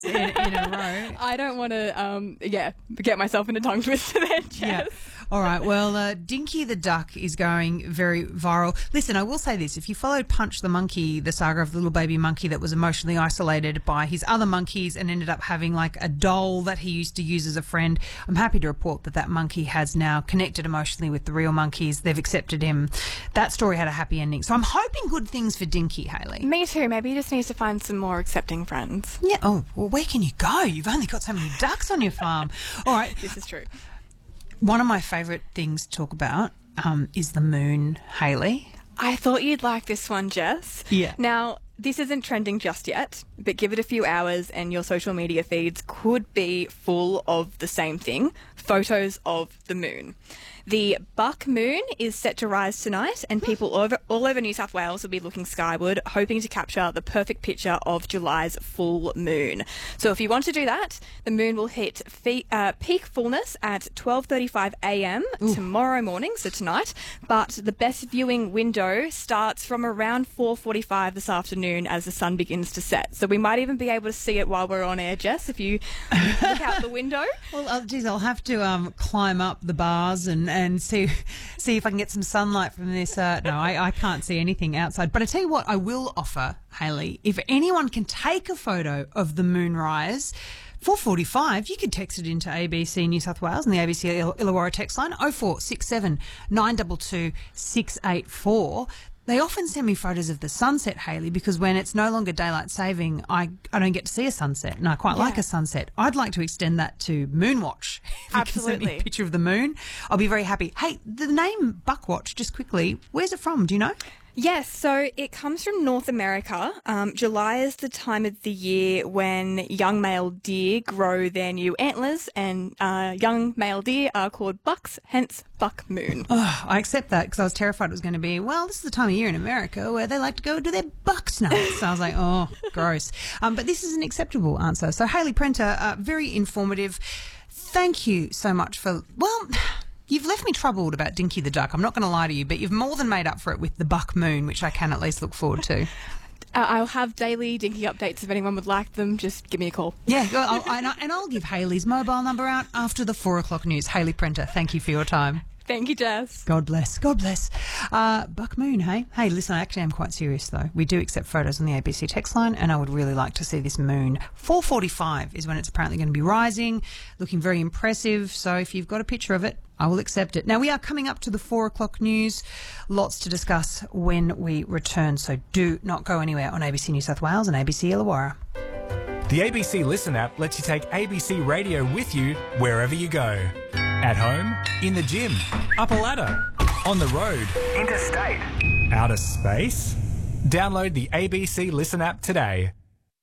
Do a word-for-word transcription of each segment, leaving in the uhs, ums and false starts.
in, in a row. I don't want to, um, yeah, get myself in a tongue twister there, Jess. Yeah. All right. Well, uh, Dinky the Duck is going very viral. Listen, I will say this. If you followed Punch the Monkey, the saga of the little baby monkey that was emotionally isolated by his other monkeys and ended up having like a doll that he used to use as a friend, I'm happy to report that that monkey has now connected emotionally with the real monkeys. They've accepted him. That story had a happy ending. So I'm hoping good things for Dinky, Hayley. Me too. Maybe he just needs to find some more accepting friends. Yeah. Oh, well, where can you go? You've only got so many ducks on your farm. All right. This is true. One of my favourite things to talk about um, is the moon, Hayley. I thought you'd like this one, Jess. Yeah. Now, this isn't trending just yet, but give it a few hours and your social media feeds could be full of the same thing, photos of the moon. The buck moon is set to rise tonight, and people all over, all over New South Wales will be looking skyward, hoping to capture the perfect picture of July's full moon. So if you want to do that, the moon will hit fe- uh, peak fullness at twelve thirty-five a m tomorrow morning, so tonight, but the best viewing window starts from around four forty-five this afternoon as the sun begins to set. So we might even be able to see it while we're on air, Jess, if you look out the window. Well, uh, geez, I'll have to um, climb up the bars and, and see see if I can get some sunlight from this. Uh, no, I, I can't see anything outside. But I tell you what, I will offer, Hayley, if anyone can take a photo of the moonrise, four forty-five, you could text it into A B C New South Wales and the A B C Ill- Illawarra text line, oh four six seven, nine two two, six eight four. They often send me photos of the sunset, Hayley, because when it's no longer daylight saving, I, I don't get to see a sunset, and I quite Yeah. like a sunset. I'd like to extend that to Moonwatch. If you can send me Absolutely. a picture of the moon, I'll be very happy. Hey, the name Buckwatch, just quickly, where's it from? Do you know? Yes, so it comes from North America. Um, July is the time of the year when young male deer grow their new antlers, and uh, young male deer are called bucks, hence buck moon. Oh, I accept that because I was terrified it was going to be, well, this is the time of year in America where they like to go to their bucks nights. So I was like, oh, gross. Um, but this is an acceptable answer. So Hayley Prenter, uh, very informative. Thank you so much for, well... You've left me troubled about Dinky the Duck. I'm not going to lie to you, but you've more than made up for it with the buck moon, which I can at least look forward to. Uh, I'll have daily dinky updates if anyone would like them. Just give me a call. Yeah, well, I'll, and, I, and I'll give Hayley's mobile number out after the four o'clock news. Hayley Prenter, thank you for your time. Thank you, Jess. God bless. God bless. Uh, Buck Moon, hey? Hey, listen, I actually am quite serious, though. We do accept photos on the A B C text line, and I would really like to see this moon. four forty-five is when it's apparently going to be rising, looking very impressive. So if you've got a picture of it, I will accept it. Now, we are coming up to the four o'clock news. Lots to discuss when we return, so do not go anywhere on A B C New South Wales and A B C Illawarra. The A B C Listen app lets you take A B C Radio with you wherever you go. At home, in the gym, up a ladder, on the road, interstate, outer space. Download the A B C Listen app today.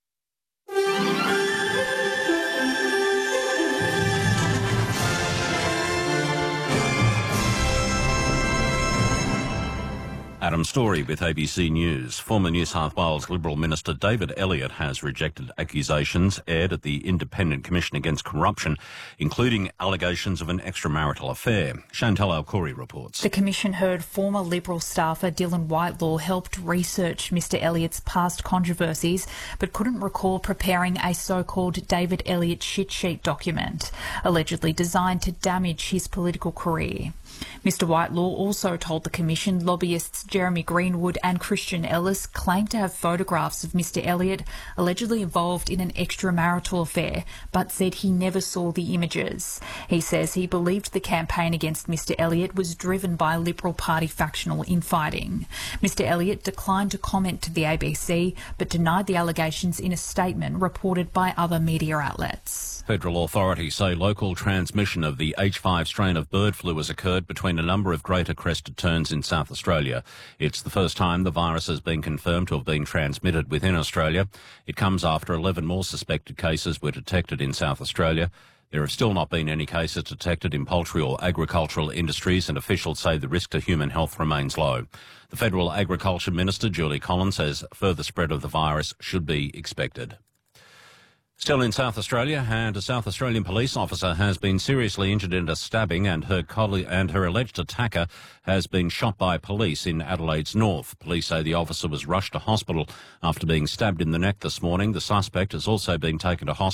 Adam Story with A B C News. Former New South Wales Liberal Minister David Elliott has rejected accusations aired at the Independent Commission Against Corruption, including allegations of an extramarital affair. Chantal Alcori reports. The Commission heard former Liberal staffer Dylan Whitelaw helped research Mr Elliott's past controversies, but couldn't recall preparing a so-called David Elliott shit sheet document, allegedly designed to damage his political career. Mr Whitelaw also told the Commission lobbyists Jeremy Greenwood and Christian Ellis claimed to have photographs of Mr Elliott allegedly involved in an extramarital affair, but said he never saw the images. He says he believed the campaign against Mr Elliott was driven by Liberal Party factional infighting. Mr Elliott declined to comment to the A B C, but denied the allegations in a statement reported by other media outlets. Federal authorities say local transmission of the H five strain of bird flu has occurred between a number of greater crested terns in South Australia. It's the first time the virus has been confirmed to have been transmitted within Australia. It comes after eleven more suspected cases were detected in South Australia. There have still not been any cases detected in poultry or agricultural industries, and officials say the risk to human health remains low. The Federal Agriculture Minister, Julie Collins, says further spread of the virus should be expected. Still in South Australia, and a South Australian police officer has been seriously injured in a stabbing, and her colleague and her alleged attacker has been shot by police in Adelaide's north. Police say the officer was rushed to hospital after being stabbed in the neck this morning. The suspect has also been taken to hospital